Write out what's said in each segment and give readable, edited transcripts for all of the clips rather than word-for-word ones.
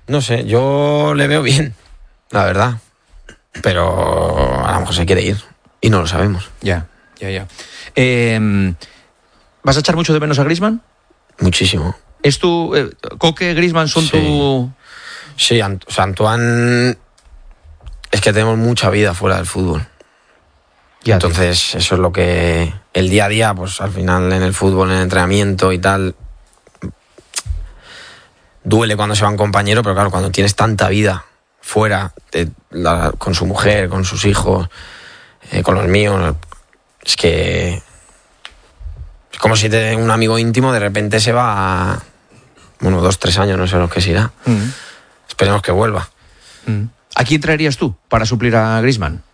No sé, yo le veo bien, la verdad. Pero a lo mejor se quiere ir y no lo sabemos. Ya. ¿Vas a echar mucho de menos a Griezmann? Muchísimo. ¿Es tu... Coque, Griezmann son tu...? Sí, Antoine... Es que tenemos mucha vida fuera del fútbol. Ya, entonces, eso es lo que... El día a día, pues al final en el fútbol, en el entrenamiento y tal... Duele cuando se va un compañero, pero claro, cuando tienes tanta vida fuera, con su mujer, con sus hijos, con los míos, es que... Es como si un amigo íntimo de repente se va... 2-3 años, no sé lo que se irá. Esperemos que vuelva. ¿A quién traerías tú para suplir a Griezmann?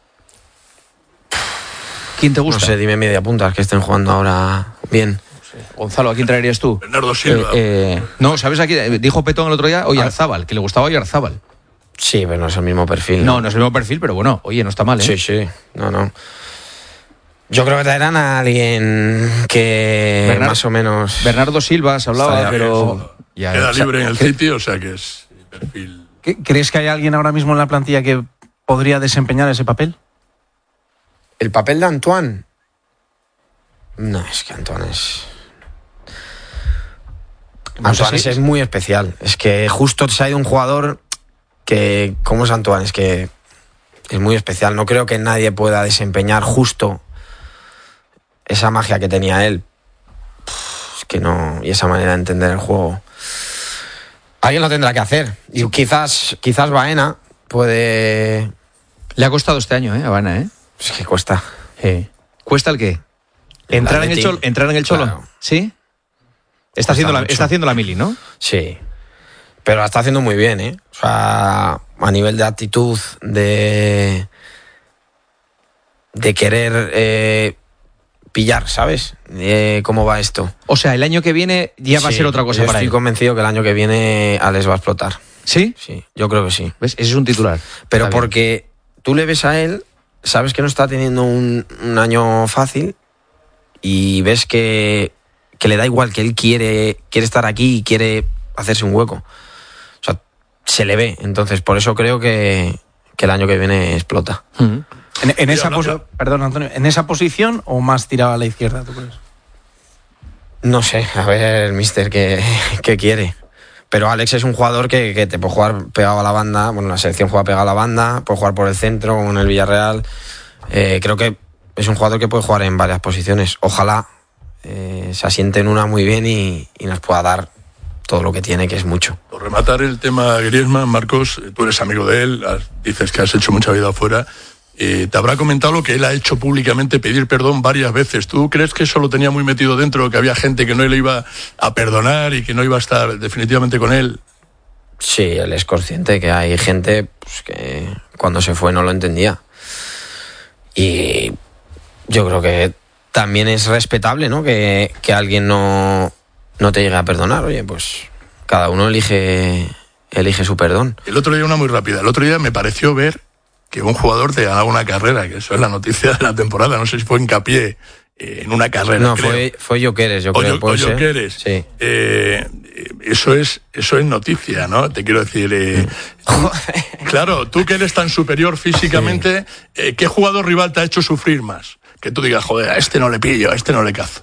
¿Quién te gusta? No sé, dime media punta, que estén jugando ahora bien. Gonzalo, ¿a quién traerías tú? Bernardo Silva. No, ¿sabes a quién? Dijo Petón el otro día Oyarzábal, que le gustaba Oyarzábal. Sí, pero no es el mismo perfil. No es el mismo perfil, pero bueno, oye, no está mal, ¿eh? Sí. No. Yo creo que traerán a alguien que más o menos... Bernardo Silva se hablaba, pero... Queda libre en el City, o sea que es perfil... ¿Crees que hay alguien ahora mismo en la plantilla que podría desempeñar ese papel? ¿El papel de Antoine? No, es que Antoine es... Antoine es muy especial. Es que justo se ha ido un jugador que... ¿Cómo es Antoine? Es que es muy especial. No creo que nadie pueda desempeñar justo esa magia que tenía él. Es que no... Y esa manera de entender el juego... Alguien lo tendrá que hacer. Y quizás Baena puede... Le ha costado este año, a Baena, Es que cuesta. ¿Cuesta el qué? ¿Entrar en el Cholo? Claro. ¿Sí? Está haciendo la mili, ¿no? Sí. Pero la está haciendo muy bien, O sea, a nivel de actitud, de querer pillar, ¿sabes? ¿Cómo va esto? O sea, el año que viene ya va a ser otra cosa para él. Estoy convencido que el año que viene Alex va a explotar. ¿Sí? Sí, yo creo que sí. ¿Ves? Ese es un titular. Pero está porque tú le ves a él, sabes que no está teniendo un año fácil y ves que le da igual, que él quiere estar aquí y quiere hacerse un hueco. O sea, se le ve. Entonces, por eso creo que el año que viene explota. Perdón, Antonio, ¿en esa posición o más tirado a la izquierda, tú crees? No sé, a ver el míster qué quiere. Pero Alex es un jugador que te puede jugar pegado a la banda. Bueno, la selección juega pegado a la banda, puede jugar por el centro, como en el Villarreal. Creo que es un jugador que puede jugar en varias posiciones. Ojalá se asiente en una muy bien y nos pueda dar todo lo que tiene, que es mucho. Por rematar el tema Griezmann, Marcos, tú eres amigo de él, dices que has hecho mucha vida afuera. Te habrá comentado lo que él ha hecho públicamente, pedir perdón varias veces. ¿Tú crees que eso lo tenía muy metido dentro, que había gente que no le iba a perdonar y que no iba a estar definitivamente con él? Sí, él es consciente que hay gente pues, que cuando se fue no lo entendía. Y yo creo que también es respetable, ¿no? Que alguien no te llegue a perdonar. Oye, pues cada uno elige su perdón. El otro día, una muy rápida, el otro día me pareció ver que un jugador te ganaba una carrera, que eso es la noticia de la temporada. No sé si fue hincapié en una carrera. No, creo. fue Jokeres, yo creo. Jokeres. Sí. Eso es noticia, ¿no? Te quiero decir... claro, tú que eres tan superior físicamente, sí. ¿Qué jugador rival te ha hecho sufrir más? Que tú digas, joder, a este no le pillo, a este no le cazo.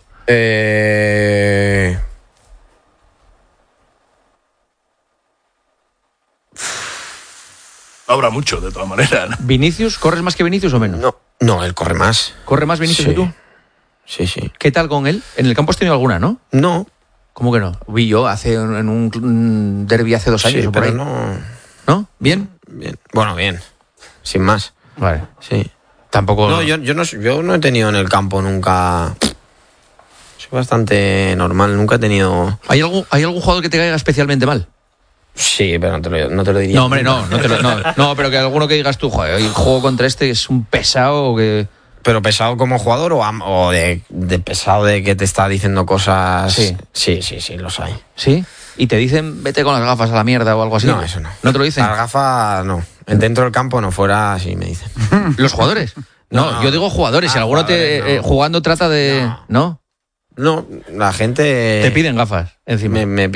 Habrá mucho, de todas maneras, ¿no? ¿Vinicius? ¿Corres más que Vinicius o menos? No, él corre más. ¿Corre más Vinicius que tú? Sí. ¿Qué tal con él? ¿En el campo has tenido alguna, no? No. ¿Cómo que no? Vi yo en un derbi hace 2 años. Sí, o por pero ahí. no. ¿No? ¿Bien? Bien. Bueno, bien. Sin más. Vale. Sí. Tampoco... No, yo no he tenido en el campo nunca... Soy bastante normal, nunca he tenido... ¿Hay algún jugador que te caiga especialmente mal? Sí, pero no te lo diría. No, hombre, no, pero que alguno que digas tú, joder, el juego contra este es un pesado que... ¿Pero pesado como jugador o de pesado de que te está diciendo cosas? Sí, los hay. ¿Sí? ¿Y te dicen, vete con las gafas a la mierda o algo así? No, eso no. ¿No te lo dicen? Las gafas no. Dentro del campo no, fuera sí me dicen. ¿Los jugadores? No, yo digo jugadores. Si alguno jugando trata de... ¿No? No, la gente... Te piden gafas encima. Me